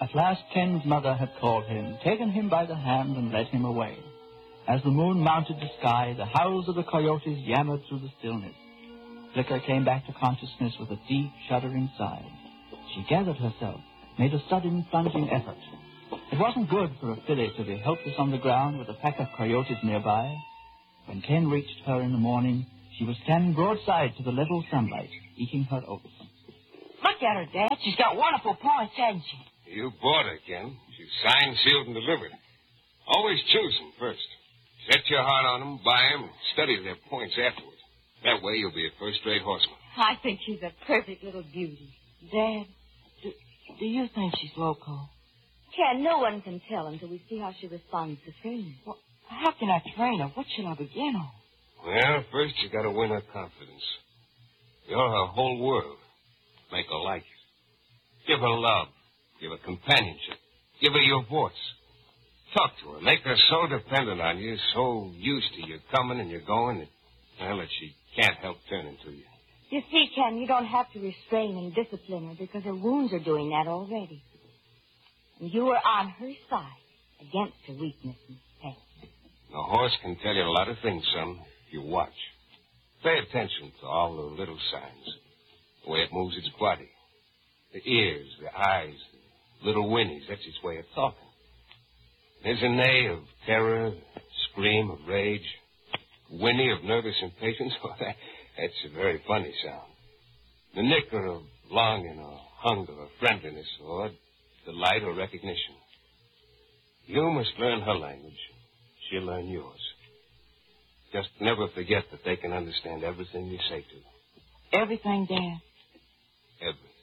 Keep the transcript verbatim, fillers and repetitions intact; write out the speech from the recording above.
At last Ken's mother had called him, taken him by the hand, and led him away. As the moon mounted the sky, the howls of the coyotes yammered through the stillness. Flicker came back to consciousness with a deep, shuddering sigh. She gathered herself, made a sudden, plunging effort. It wasn't good for a filly to be helpless on the ground with a pack of coyotes nearby. When Ken reached her in the morning, she was standing broadside to the level sunlight, eating her oats. Look at her, Dad. She's got wonderful points, hasn't she? You bought her, Ken. She's signed, sealed, and delivered. Always choose them first. Set your heart on them, buy them, and study their points afterwards. That way you'll be a first-rate horseman. I think she's a perfect little beauty. Dad, do, do you think she's loco? Ken, no one can tell until we see how she responds to training. Well, how can I train her? What shall I begin on? Well, first you gotta win her confidence. You're her whole world. Make her like you. Give her love. Give her companionship. Give her your voice. Talk to her. Make her so dependent on you, so used to your coming and your going, that, well, that she can't help turning to you. You see, Ken, you don't have to restrain and discipline her because her wounds are doing that already. And you are on her side against her weakness and pain. A horse can tell you a lot of things, son, if you watch. Pay attention to all the little signs. The way it moves its body. The ears, the eyes, the little whinnies. That's its way of talking. There's a neigh of terror, a scream of rage, a whinny of nervous impatience. Well, that, that's a very funny sound. The nicker of longing or hunger or friendliness or delight or recognition. You must learn her language. She'll learn yours. Just never forget that they can understand everything you say to them. Everything, Dad? Everything.